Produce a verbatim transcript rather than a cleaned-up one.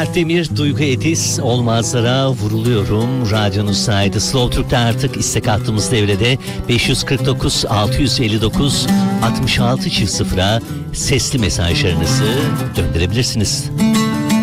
Mert Demir, Duygu Ediz, olmazlara vuruluyorum. Radyonuz saydı. Slow Türk'te artık istek hattımız devrede. beş yüz kırk dokuz altı yüz elli dokuz altmış altı çift sıfıra sesli mesajlarınızı gönderebilirsiniz.